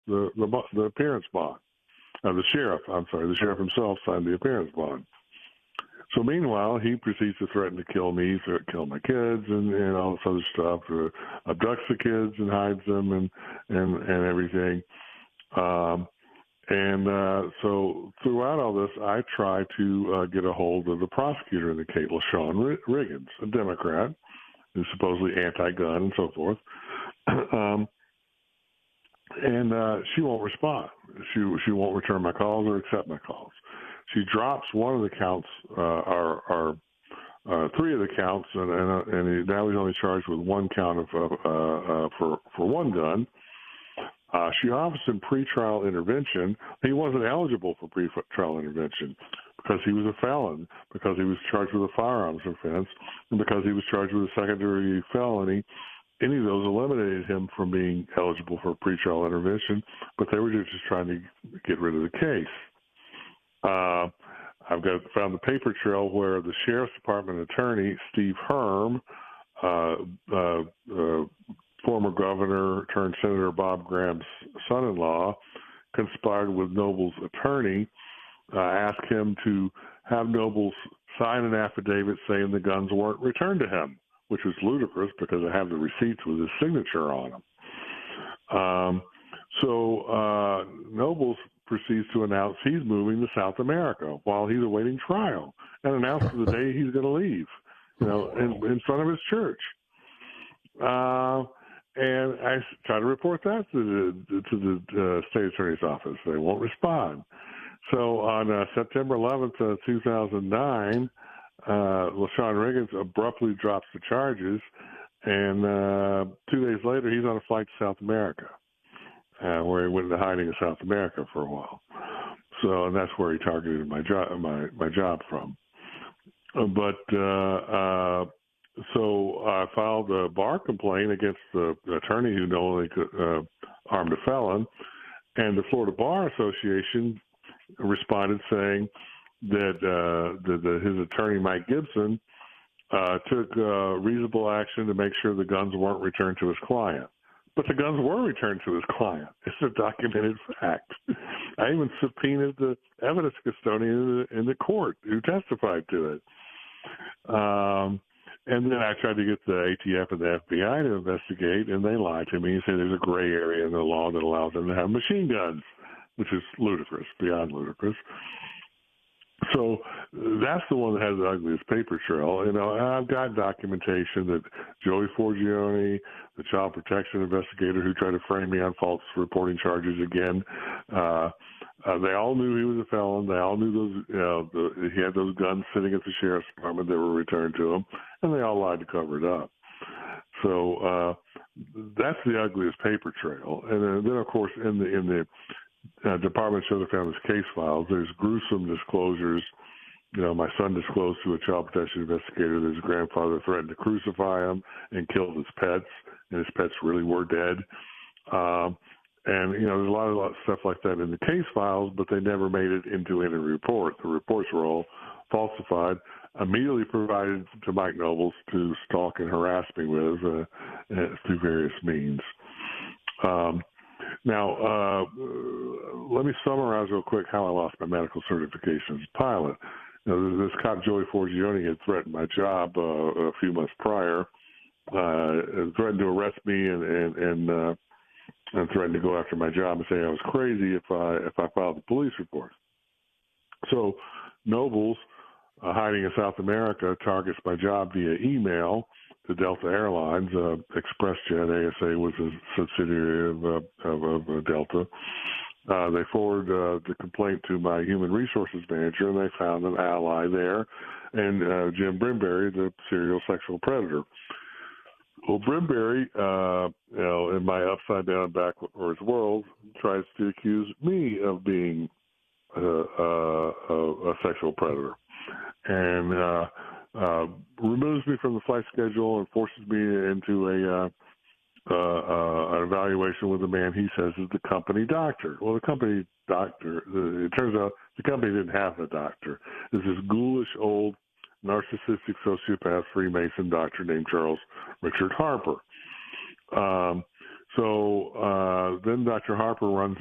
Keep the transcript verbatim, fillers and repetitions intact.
the the, the appearance bond. Uh, the sheriff, I'm sorry, the sheriff himself signed the appearance bond. So meanwhile, he proceeds to threaten to kill me, threaten to kill my kids, and, and all this other stuff. Uh, abducts the kids and hides them, and and and everything. Um, and uh, so throughout all this, I try to uh, get a hold of the prosecutor in the case, LaShawn Riggins, a Democrat, who's supposedly anti-gun and so forth. um, and uh, she won't respond. She she won't return my calls or accept my calls. She drops one of the counts, uh, are, are uh, three of the counts, and and, uh, and now he's only charged with one count of uh, uh, for for one gun. Uh, she offers him pretrial intervention. He wasn't eligible for pretrial intervention because he was a felon, because he was charged with a firearms offense, and because he was charged with a secondary felony. Any of those eliminated him from being eligible for pretrial intervention, but they were just trying to get rid of the case. Uh, I've got found the paper trail where the Sheriff's Department attorney, Steve Herm, uh, uh, uh, former governor turned Senator Bob Graham's son-in-law, conspired with Noble's attorney, uh, asked him to have Nobles sign an affidavit saying the guns weren't returned to him, which was ludicrous because I have the receipts with his signature on them. Um, so uh, Nobles proceeds to announce he's moving to South America while he's awaiting trial, and announces the day he's going to leave, you know, in, in front of his church. Uh, and I try to report that to the to the uh, state attorney's office. They won't respond. So on uh, September eleventh, uh, two thousand nine, uh, LaShawn Riggins abruptly drops the charges, and uh, two days later, he's on a flight to South America, uh, where he went into hiding in South America for a while. So, and that's where he targeted my job, my my job from. Uh, but uh, uh, so I filed a bar complaint against the attorney who knowingly uh, armed a felon, and the Florida Bar Association responded saying that, uh, that, that his attorney, Mike Gibson, uh, took uh, reasonable action to make sure the guns weren't returned to his client. But the guns were returned to his client. It's a documented fact. I even subpoenaed the evidence custodian in the, in the court who testified to it. Um, and then I tried to get the A T F and the F B I to investigate, and they lied to me and said there's a gray area in the law that allows them to have machine guns, which is ludicrous, beyond ludicrous. So that's the one that has the ugliest paper trail. You know, I've got documentation that Joey Forgione, the child protection investigator who tried to frame me on false reporting charges again, uh, uh, they all knew he was a felon. They all knew those, you know, the, he had those guns sitting at the sheriff's department that were returned to him, and they all lied to cover it up. So uh, that's the ugliest paper trail. And then, then of course, in the in the Uh, Department of Other Families case files, there's gruesome disclosures. You know, my son disclosed to a child protection investigator that his grandfather threatened to crucify him and killed his pets, and his pets really were dead. Um, and, you know, there's a lot, of, a lot of stuff like that in the case files, but they never made it into any report. The reports were all falsified, immediately provided to Mike Nobles to stalk and harass me with uh, uh, through various means. Um, Now, uh, let me summarize real quick how I lost my medical certification as a pilot. You know, this cop, Joey Forgione, had threatened my job uh, a few months prior, uh, threatened to arrest me and and and, uh, and threatened to go after my job and say I was crazy if I if I filed a police report. So Nobles, uh, hiding in South America, targets my job via email to Delta Airlines. uh, ExpressJet A S A was a subsidiary of, uh, of, of uh, Delta. Uh, they forward uh, the complaint to my human resources manager, and they found an ally there, and uh, Jim Brimberry, the serial sexual predator. Well, Brimberry, uh, you know, in my upside down backwards world, tries to accuse me of being uh, uh, a, a sexual predator, and uh, Uh, removes me from the flight schedule and forces me into a uh, uh, uh, an evaluation with a man he says is the company doctor. Well, the company doctor, uh, it turns out the company didn't have a doctor. It's this ghoulish old narcissistic sociopath Freemason doctor named Charles Richard Harper. Um, So uh, then Doctor Harper runs